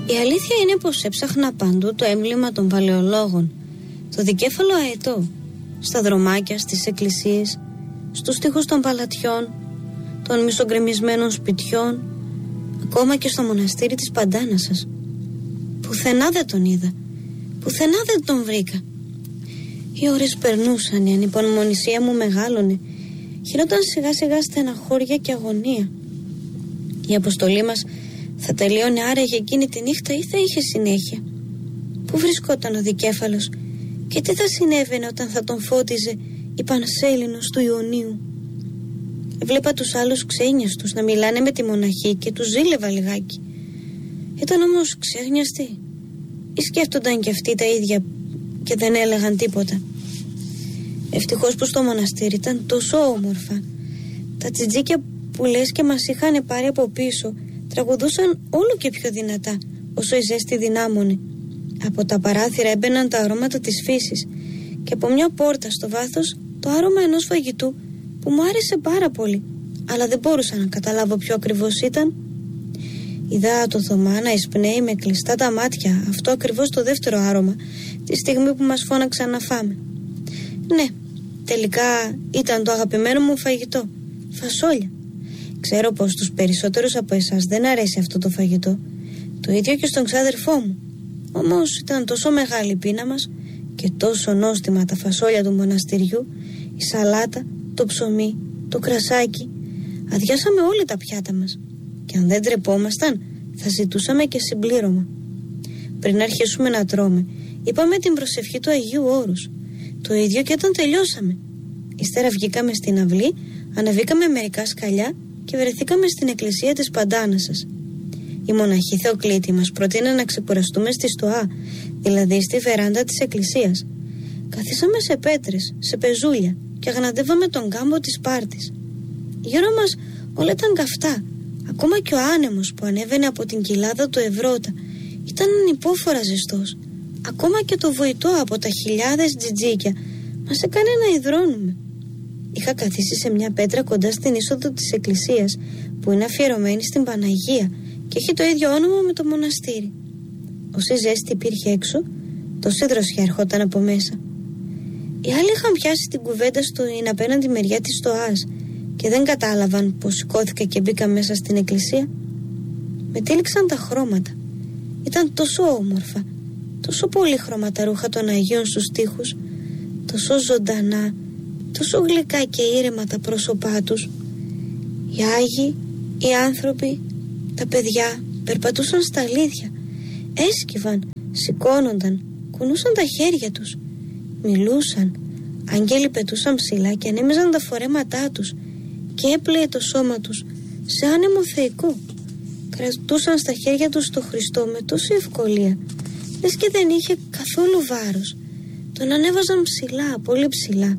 Η αλήθεια είναι πως έψαχνα παντού το έμβλημα των παλαιολόγων, το δικέφαλο αετό, στα δρομάκια, στις εκκλησίες, στους τοίχους των παλατιών, των μισογκρεμισμένων σπιτιών, ακόμα και στο μοναστήρι της Παντάνασας. Πουθενά δεν τον είδα, πουθενά δεν τον βρήκα. Οι ώρες περνούσαν, η ανυπομονησία μου μεγάλωνε, γινόταν σιγά σιγά στεναχώρια και αγωνία. Η αποστολή μας θα τελείωνε άραγε εκείνη τη νύχτα ή θα είχε συνέχεια? Πού βρισκόταν ο δικέφαλος και τι θα συνέβαινε όταν θα τον φώτιζε η Πανσέλινος του Ιωνίου? Βλέπα τους άλλους ξένιαστους να μιλάνε με τη μοναχή και τους ζήλευα λιγάκι. Ήταν όμως ξέχνιαστοι ή σκέφτονταν κι αυτοί τα ίδια και δεν έλεγαν τίποτα? Ευτυχώς που στο μοναστήρι ήταν τόσο όμορφα. Τα τσιτζίκια που λες και μας είχαν πάρει από πίσω τραγουδούσαν όλο και πιο δυνατά όσο η ζέστη δυνάμωνε. Από τα παράθυρα έμπαιναν τα αρώματα της φύσης και από μια πόρτα στο βάθος το άρωμα ενός φαγητού που μου άρεσε πάρα πολύ, αλλά δεν μπορούσα να καταλάβω ποιο ακριβώς ήταν. Είδα το Θωμά να εισπνέει με κλειστά τα μάτια αυτό ακριβώς το δεύτερο άρωμα τη στιγμή που μας φώναξαν να φάμε. Ναι, τελικά ήταν το αγαπημένο μου φαγητό, φασόλια. Ξέρω πως στους περισσότερους από εσάς δεν αρέσει αυτό το φαγητό, το ίδιο και στον ξάδερφό μου. Όμως ήταν τόσο μεγάλη η πείνα μας και τόσο νόστιμα τα φασόλια του μοναστηριού, η σαλάτα, το ψωμί, το κρασάκι. Αδειάσαμε όλα τα πιάτα μας και αν δεν τρεπόμασταν θα ζητούσαμε και συμπλήρωμα. Πριν αρχίσουμε να τρώμε, είπαμε την προσευχή του Αγίου Όρους. Το ίδιο και όταν τελειώσαμε. Ύστερα βγήκαμε στην αυλή, ανεβήκαμε μερικά σκαλιά και βρεθήκαμε στην εκκλησία της Παντάνασας. Η μοναχή Θεοκλήτη μας προτείνε να ξεκουραστούμε στη στοά, δηλαδή στη βεράντα της εκκλησίας. Καθίσαμε σε πέτρες, σε πεζούλια και αγναντεύαμε τον κάμπο της Σπάρτης. Γύρω μας όλα ήταν καυτά. Ακόμα και ο άνεμος που ανέβαινε από την κοιλάδα του Ευρώτα ήταν ανυπόφορα ζεστός. Ακόμα και το βοητό από τα χιλιάδες τζιτζίκια μας έκανε να υδρώνουμε. Είχα καθίσει σε μια πέτρα κοντά στην είσοδο της εκκλησίας που είναι αφιερωμένη στην Παναγία και έχει το ίδιο όνομα με το μοναστήρι. Όση ζέστη υπήρχε έξω, τόση δροσιά ερχόταν από μέσα. Οι άλλοι είχαν πιάσει την κουβέντα στην απέναντι μεριά της στοάς και δεν κατάλαβαν πως σηκώθηκα και μπήκα μέσα στην εκκλησία. Με τύλιξαν τα χρώματα. Ήταν τόσο όμορφα, τόσο πολύχρωμα τα ρούχα των Αγίων στους τοίχους, τόσο ζωντανά, τόσο γλυκά και ήρεμα τα πρόσωπά τους. Οι Άγιοι, οι άνθρωποι, τα παιδιά περπατούσαν στα αλήθεια, έσκυβαν, σηκώνονταν, κουνούσαν τα χέρια τους, μιλούσαν. Άγγελοι πετούσαν ψηλά και ανέμιζαν τα φορέματά τους και έπλεε το σώμα τους σε άνεμο θεϊκό. Κρατούσαν στα χέρια τους το Χριστό με τόση ευκολία, λες και δεν είχε καθόλου βάρος. Τον ανέβαζαν ψηλά, πολύ ψηλά.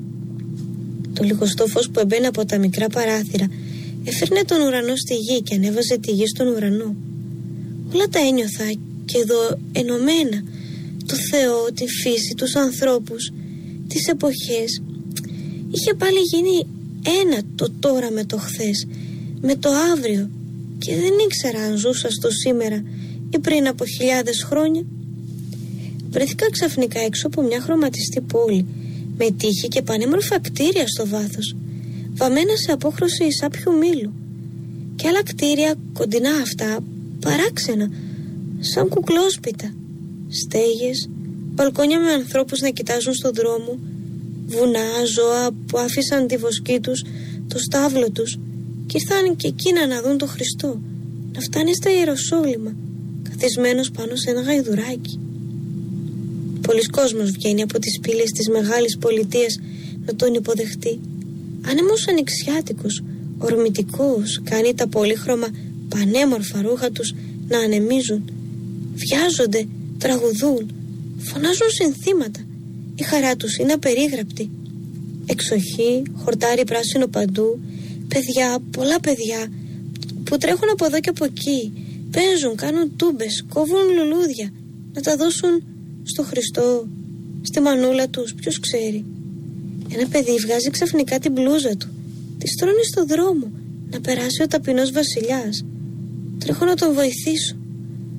Το λιγοστό φως που εμπαίνει από τα μικρά παράθυρα έφερνε τον ουρανό στη γη και ανέβαζε τη γη στον ουρανό. Όλα τα ένιωθα και εδώ ενωμένα. Το Θεό, τη φύση, τους ανθρώπους, τις εποχές. Είχε πάλι γίνει ένα το τώρα με το χθες, με το αύριο, και δεν ήξερα αν ζούσα στο σήμερα ή πριν από χιλιάδες χρόνια. Βρεθήκα ξαφνικά έξω από μια χρωματιστή πόλη με τείχη και πανέμορφα κτίρια στο βάθος, βαμμένα σε απόχρωση σάπιου μήλου, και άλλα κτίρια κοντινά αυτά, παράξενα, σαν κουκλόσπιτα, στέγες, μπαλκόνια με ανθρώπους να κοιτάζουν στον δρόμο, βουνά, ζώα που άφησαν τη βοσκή τους, το στάβλο τους και ήρθαν και εκείνα να δουν τον Χριστό να φτάνει στα Ιεροσόλυμα, καθισμένος πάνω σε ένα γαϊδουράκι. Πολλής κόσμος βγαίνει από τις πύλες της μεγάλης πολιτείας να τον υποδεχτεί. Άνεμος ανοιξιάτικος, ορμητικός, κάνει τα πολύχρωμα πανέμορφα ρούχα τους να ανεμίζουν. Βιάζονται, τραγουδούν, φωνάζουν συνθήματα. Η χαρά τους είναι απερίγραπτη. Εξοχή, χορτάρι πράσινο παντού, παιδιά, πολλά παιδιά που τρέχουν από εδώ και από εκεί, παίζουν, κάνουν τούμπες, κόβουν λουλούδια να τα δώσουν στο Χριστό, στη μανούλα τους, ποιος ξέρει. Ένα παιδί βγάζει ξαφνικά την μπλούζα του, τη στρώνει στο δρόμο να περάσει ο ταπεινός βασιλιάς. Τρέχω να τον βοηθήσω,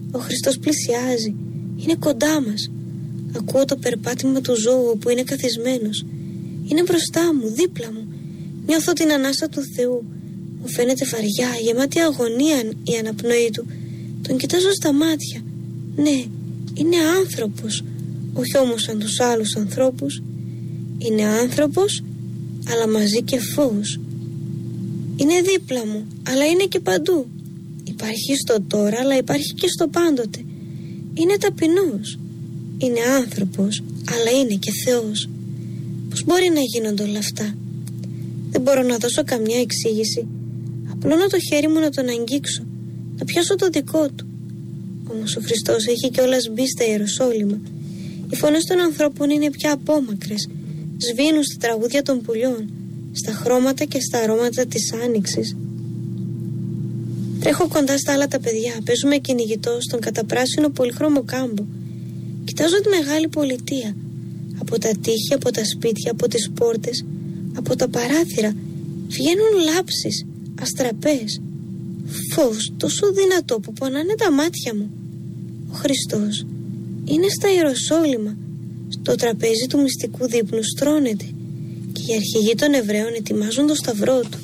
Ο Χριστός πλησιάζει. Είναι κοντά μας. Ακούω το περπάτημα του ζώου που είναι καθισμένος. Είναι μπροστά μου, δίπλα μου. Νιώθω την ανάσα του Θεού. Μου φαίνεται βαριά, γεμάτη αγωνία η αναπνοή του. Τον κοιτάζω στα μάτια. Ναι, είναι άνθρωπος. Όχι όμως σαν τους άλλους ανθρώπους. Είναι άνθρωπος, αλλά μαζί και φως. Είναι δίπλα μου, αλλά είναι και παντού. Υπάρχει στο τώρα, αλλά υπάρχει και στο πάντοτε. Είναι ταπεινός. Είναι άνθρωπος, αλλά είναι και Θεός. Πώς μπορεί να γίνονται όλα αυτά? Δεν μπορώ να δώσω καμιά εξήγηση. Απλώνω το χέρι μου να τον αγγίξω, να πιάσω το δικό του. Όμως ο Χριστός έχει κιόλας μπει στα Ιεροσόλυμα. Οι φωνές των ανθρώπων είναι πια απόμακρες. Σβήνουν στα τραγούδια των πουλιών, στα χρώματα και στα αρώματα της άνοιξης. Τρέχω κοντά στα άλλα τα παιδιά. Παίζουμε κυνηγητό στον καταπράσινο πολύχρωμο κάμπο. Κοιτάζω τη μεγάλη πολιτεία. Από τα τείχη, από τα σπίτια, από τις πόρτες, από τα παράθυρα βγαίνουν λάψεις, αστραπές. Φως τόσο δυνατό που πονάνε τα μάτια μου. Ο Χριστός είναι στα Ιεροσόλυμα. Στο τραπέζι του μυστικού δείπνου στρώνεται και οι αρχηγοί των Εβραίων ετοιμάζουν το σταυρό του.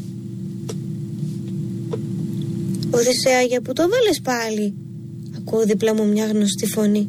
«Οδυσσέα, για που το βάλες πάλι?» Ακούω δίπλα μου μια γνωστή φωνή.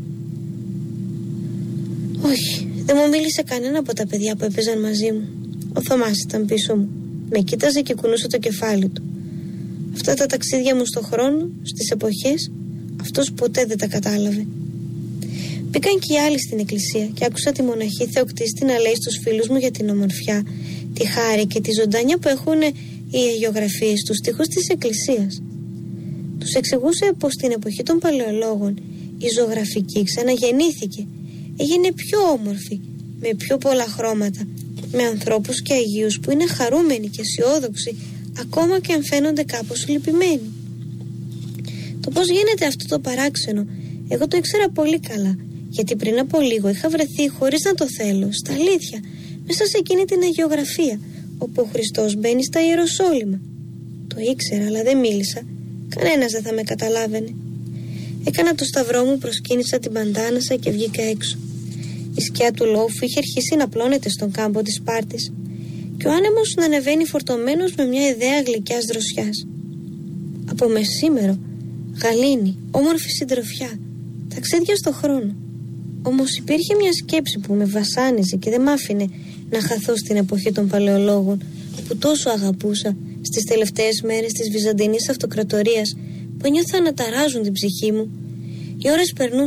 Όχι, δεν μου μίλησε κανένα από τα παιδιά που έπαιζαν μαζί μου. Ο Θωμάς ήταν πίσω μου. Με κοίταζε και κουνούσε το κεφάλι του. Αυτά τα ταξίδια μου στο χρόνο, στις εποχές, αυτός ποτέ δεν τα κατάλαβε. Μπήκαν και οι άλλοι στην εκκλησία και άκουσα τη μοναχή Θεοκτίστη να λέει στους φίλους μου για την ομορφιά, τη χάρη και τη ζωντάνια που έχουν οι αγιογραφίες στους στίχους της εκκλησίας. Τους εξηγούσε πως στην εποχή των παλαιολόγων η ζωγραφική ξαναγεννήθηκε. Έγινε πιο όμορφη, με πιο πολλά χρώματα, με ανθρώπους και αγίους που είναι χαρούμενοι και αισιόδοξοι, ακόμα και αν φαίνονται κάπως λυπημένοι. Το πώς γίνεται αυτό το παράξενο, εγώ το ήξερα πολύ καλά, γιατί πριν από λίγο είχα βρεθεί, χωρίς να το θέλω, στα αλήθεια, μέσα σε εκείνη την αγιογραφία, όπου ο Χριστός μπαίνει στα Ιεροσόλυμα. Το ήξερα, αλλά δεν μίλησα. Κανένας δεν θα με καταλάβαινε. Έκανα το σταυρό μου, προσκύνησα την παντάνασα και βγήκα έξω. Η σκιά του λόφου είχε αρχίσει να πλώνεται στον κάμπο της Σπάρτης και ο άνεμος να ανεβαίνει φορτωμένος με μια ιδέα γλυκιάς δροσιάς. Από μεσήμερο, γαλήνη, όμορφη συντροφιά, ταξίδια στο χρόνο. Όμως υπήρχε μια σκέψη που με βασάνιζε και δεν μ' άφηνε να χαθώ στην εποχή των παλαιολόγων που τόσο αγαπούσα, στις τελευταίες μέρες της Βυζαντινής Αυτοκρατορίας που νιώθα να ταράζουν την ψυχή μου. Οι ώρες περνούν